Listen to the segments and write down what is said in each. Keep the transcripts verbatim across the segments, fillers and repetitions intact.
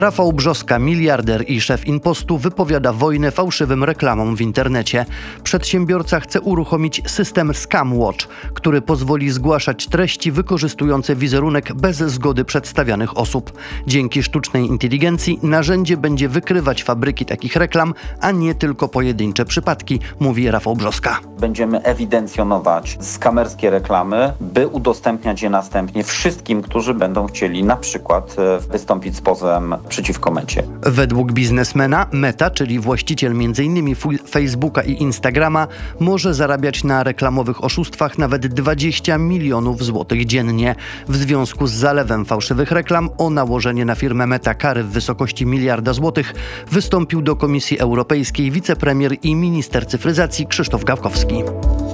Rafał Brzoska, miliarder i szef Inpostu, wypowiada wojnę fałszywym reklamom w internecie. Przedsiębiorca chce uruchomić system Scam Watch, który pozwoli zgłaszać treści wykorzystujące wizerunek bez zgody przedstawianych osób. Dzięki sztucznej inteligencji narzędzie będzie wykrywać fabryki takich reklam, a nie tylko pojedyncze przypadki, mówi Rafał Brzoska. Będziemy ewidencjonować skamerskie reklamy, by udostępniać je następnie wszystkim, którzy będą chcieli na przykład wystąpić z pozwem przeciwko Mecie. Według biznesmena Meta, czyli właściciel między innymi Facebooka i Instagrama, może zarabiać na reklamowych oszustwach nawet dwadzieścia milionów złotych dziennie. W związku z zalewem fałszywych reklam o nałożenie na firmę Meta kary w wysokości miliarda złotych wystąpił do Komisji Europejskiej wicepremier i minister cyfryzacji Krzysztof Gawkowski.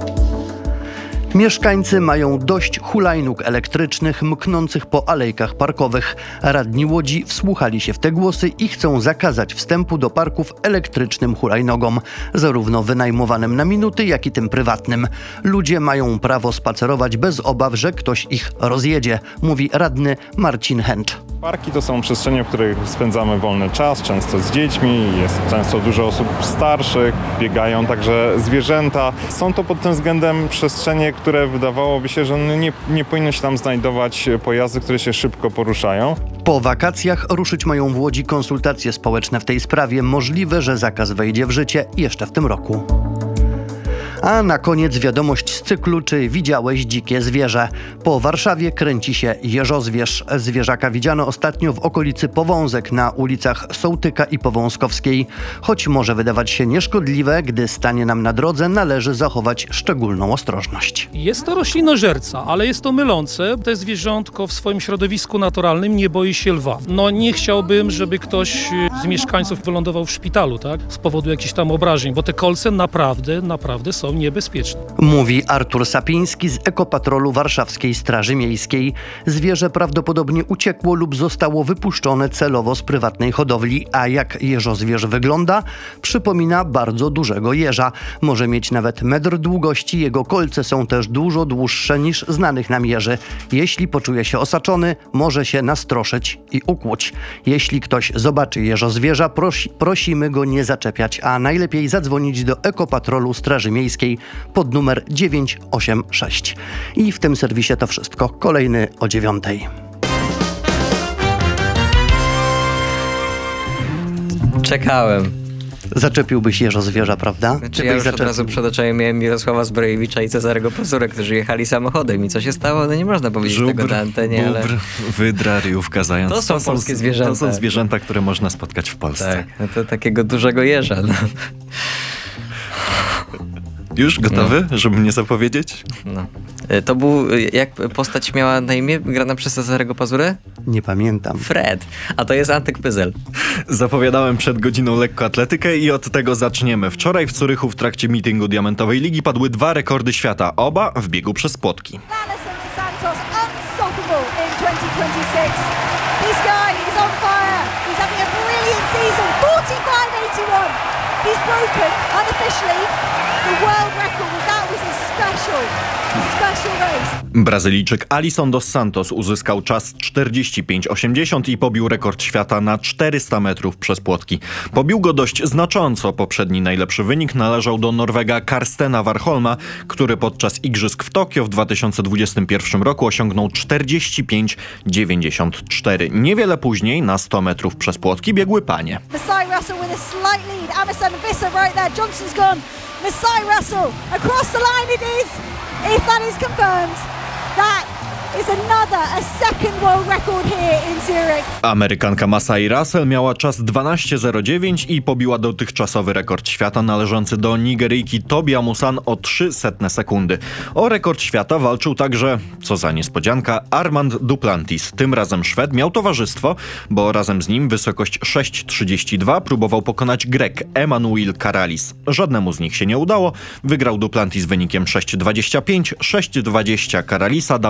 Mieszkańcy mają dość hulajnóg elektrycznych mknących po alejkach parkowych. Radni Łodzi wsłuchali się w te głosy i chcą zakazać wstępu do parków elektrycznym hulajnogom, zarówno wynajmowanym na minuty, jak i tym prywatnym. Ludzie mają prawo spacerować bez obaw, że ktoś ich rozjedzie, mówi radny Marcin Hęcz. Parki to są przestrzenie, w których spędzamy wolny czas, często z dziećmi, jest często dużo osób starszych, biegają także zwierzęta. Są to pod tym względem przestrzenie, które wydawałoby się, że nie, nie powinno się tam znajdować pojazdy, które się szybko poruszają. Po wakacjach ruszyć mają w Łodzi konsultacje społeczne w tej sprawie. Możliwe, że zakaz wejdzie w życie jeszcze w tym roku. A na koniec wiadomość z cyklu Czy widziałeś dzikie zwierzę? Po Warszawie kręci się jeżozwierz. Zwierzaka widziano ostatnio w okolicy Powązek na ulicach Sołtyka i Powązkowskiej. Choć może wydawać się nieszkodliwe, gdy stanie nam na drodze, należy zachować szczególną ostrożność. Jest to roślinożerca, ale jest to mylące. To zwierzątko w swoim środowisku naturalnym nie boi się lwa. No nie chciałbym, żeby ktoś z mieszkańców wylądował w szpitalu, tak? Z powodu jakichś tam obrażeń, bo te kolce naprawdę, naprawdę są niebezpieczne. Mówi Artur Sapiński z Ekopatrolu Warszawskiej Straży Miejskiej. Zwierzę prawdopodobnie uciekło lub zostało wypuszczone celowo z prywatnej hodowli. A jak jeżozwierz wygląda? Przypomina bardzo dużego jeża. Może mieć nawet metr długości. Jego kolce są też dużo dłuższe niż znanych nam jeży. Jeśli poczuje się osaczony, może się nastroszyć i ukłuć. Jeśli ktoś zobaczy jeżozwierza, prosi, prosimy go nie zaczepiać, a najlepiej zadzwonić do Ekopatrolu Straży Miejskiej pod numer dziewięć osiem sześć. I w tym serwisie to wszystko. Kolejny o dziewiątej. Czekałem. Zaczepiłbyś jeżozwierza, prawda? Znaczy, ja już zaczepił? Od razu przed oczami miałem Mirosława Zbrojewicza i Cezarego Pazurę, którzy jechali samochodem. I co się stało? No nie można powiedzieć Żubr, tego na antenie, ale... bóbr, wydra, ryjówka, zając. To są to polskie są, zwierzęta. To są zwierzęta, które można spotkać w Polsce. Tak, no to takiego dużego jeża. No. Już gotowy, no. żeby mnie zapowiedzieć? No. To był, jak postać miała na imię, grana przez Cezarego Pazurę? Nie pamiętam. Fred, a to jest Antek Pyzel. Zapowiadałem przed godziną lekkoatletykę i od tego zaczniemy. Wczoraj w Zurychu w trakcie meetingu Diamentowej Ligi padły dwa rekordy świata, oba w biegu przez płotki. He's broken, unofficially, the world record. That was a special, special race. Brazylijczyk Alisson dos Santos uzyskał czas czterdzieści pięć osiemdziesiąt i pobił rekord świata na czterysta metrów przez płotki. Pobił go dość znacząco. Poprzedni najlepszy wynik należał do Norwega Karstena Warholma, który podczas igrzysk w Tokio w dwa tysiące dwudziestym pierwszym roku osiągnął czterdzieści pięć dziewięćdziesiąt cztery. Niewiele później na sto metrów przez płotki biegły panie. Messiah Russell with a slight lead. Amazon Visser right there. Johnson's gone. Messiah Russell across the line it is. If that is confirmed, that is another, a second world record here in Zurich. Amerykanka Masai Russell miała czas dwanaście zero dziewięć i pobiła dotychczasowy rekord świata należący do Nigeryjki Tobi Amusan o trzy setne sekundy. O rekord świata walczył także, co za niespodzianka, Armand Duplantis. Tym razem Szwed miał towarzystwo, bo razem z nim wysokość sześć trzydzieści dwa próbował pokonać Grek Emanuil Karalis. Żadnemu z nich się nie udało. Wygrał Duplantis wynikiem sześć dwadzieścia pięć, sześć dwadzieścia Karalisa dało mu drugi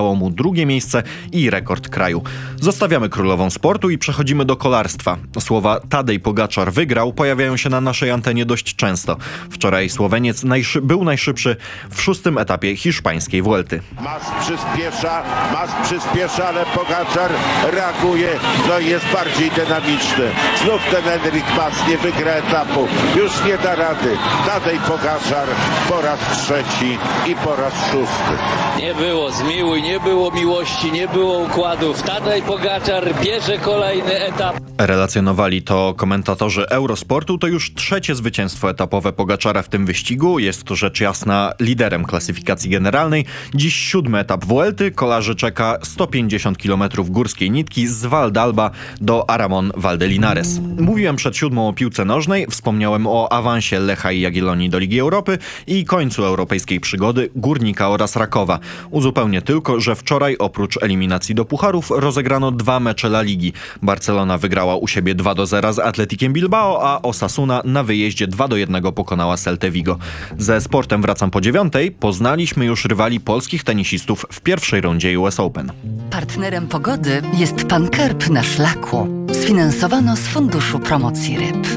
drugie miejsce i rekord kraju. Zostawiamy królową sportu i przechodzimy do kolarstwa. Słowa Tadej Pogaczar wygrał pojawiają się na naszej antenie dość często. Wczoraj Słoweniec najszy- był najszybszy w szóstym etapie hiszpańskiej Vuelty. Mas przyspiesza, Mas przyspiesza, ale Pogaczar reaguje, no i jest bardziej dynamiczny. Znów ten Enric Mas nie wygra etapu, już nie da rady. Tadej Pogaczar po raz trzeci i po raz szósty. Nie było zmiłuj, nie było miłości, nie było układów. Tadej Pogaczar bierze kolejny etap. Relacjonowali to komentatorzy Eurosportu. To już trzecie zwycięstwo etapowe Pogaczara w tym wyścigu. Jest to rzecz jasna liderem klasyfikacji generalnej. Dziś siódmy etap Vuelty. Kolarzy czeka sto pięćdziesiąt kilometrów górskiej nitki z Val d'Alba do Aramon Valdelinares. Mówiłem przed siódmą o piłce nożnej, wspomniałem o awansie Lecha i Jagiellonii do Ligi Europy i końcu europejskiej przygody Górnika oraz Rakowa. Uzupełnię tylko, że wczoraj oprócz eliminacji do pucharów rozegrano dwa mecze La Ligi. Barcelona wygrała u siebie dwa do zera z Atletikiem Bilbao, a Osasuna na wyjeździe dwa do jednego pokonała Celtę Vigo. Ze sportem wracam po dziewiątej. Poznaliśmy już rywali polskich tenisistów w pierwszej rundzie U S Open. Partnerem pogody jest Pan Kerb na Szlaku. Sfinansowano z Funduszu Promocji Ryb.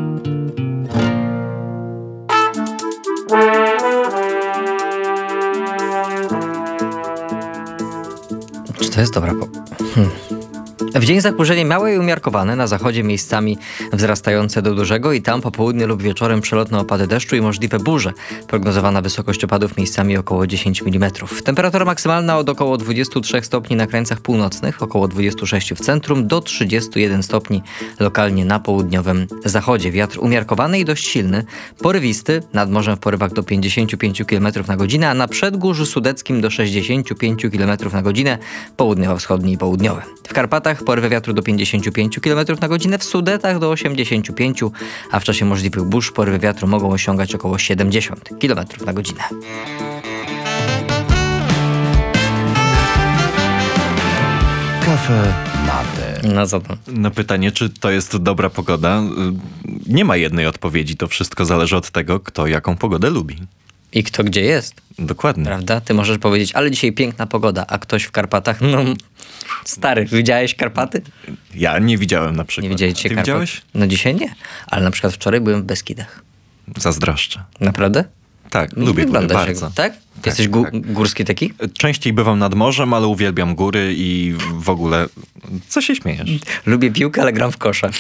Czy to jest dobra po... Hmm. W dzień zachmurzenie małe i umiarkowane, na zachodzie miejscami wzrastające do dużego i tam po południu lub wieczorem przelotne opady deszczu i możliwe burze. Prognozowana wysokość opadów miejscami około dziesięć milimetrów. Temperatura maksymalna od około dwudziestu trzech stopni na krańcach północnych, około dwudziestu sześciu w centrum, do trzydziestu jeden stopni lokalnie na południowym zachodzie. Wiatr umiarkowany i dość silny, porywisty, nad morzem w porywach do pięćdziesięciu pięciu kilometrów na godzinę, a na przedgórzu sudeckim do sześćdziesięciu pięciu kilometrów na godzinę, południowo-wschodni i południowy. W Karpatach porywy wiatru do pięćdziesięciu pięciu kilometrów na godzinę, w Sudetach do osiemdziesięciu pięciu, a w czasie możliwych burz porywy wiatru mogą osiągać około siedemdziesiąt kilometrów na godzinę. Kafe Latte. No co to? Na pytanie, czy to jest dobra pogoda, nie ma jednej odpowiedzi. To wszystko zależy od tego, kto jaką pogodę lubi. I kto gdzie jest. Dokładnie. Prawda? Ty możesz powiedzieć, ale dzisiaj piękna pogoda, a ktoś w Karpatach, no stary, widziałeś Karpaty? Ja nie widziałem na przykład. Nie widziałeś dzisiaj Ty Karpat? widziałeś? No dzisiaj nie, ale na przykład wczoraj byłem w Beskidach. Zazdroszczę. Naprawdę? Tak, Nie lubię góry wyglądasz bardzo. jak- Tak? Ty jesteś gó- tak. górski taki? Częściej bywam nad morzem, ale uwielbiam góry i w ogóle... Co się śmiejesz? Lubię piłkę, ale gram w kosza.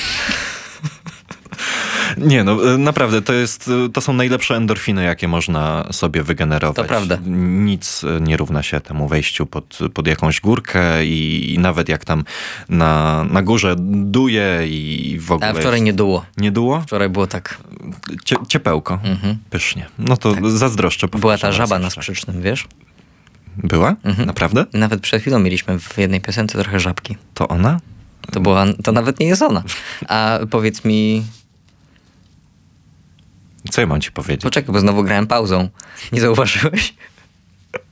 Nie, no naprawdę, to jest, to są najlepsze endorfiny, jakie można sobie wygenerować. To prawda. Nic nie równa się temu wejściu pod, pod jakąś górkę i, i nawet jak tam na, na górze duje i w ogóle... A wczoraj nie duło. Nie duło? Wczoraj było tak. Cie, ciepełko. Mhm. Pysznie. No to tak. Zazdroszczę. Była ta powtarzam żaba raz na jeszcze. Skrzycznym, wiesz? Była? Mhm. Naprawdę? Nawet przed chwilą mieliśmy w jednej piosence trochę żabki. To ona? To była, to nawet nie jest ona. A powiedz mi... Co ja mam ci powiedzieć? Poczekaj, bo znowu grałem pauzą. Nie zauważyłeś?